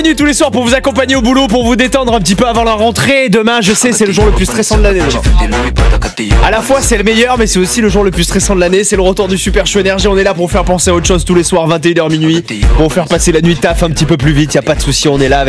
Tous les soirs pour vous accompagner au boulot, pour vous détendre un petit peu avant la rentrée. Demain, je sais, c'est le jour le plus stressant de l'année. À la fois, c'est le meilleur, mais c'est aussi le jour le plus stressant de l'année. C'est le retour du Super Show Énergie. On est là pour vous faire penser à autre chose tous les soirs, 21h minuit, pour vous faire passer la nuit de taf un petit peu plus vite. Y a pas de souci, on est là avec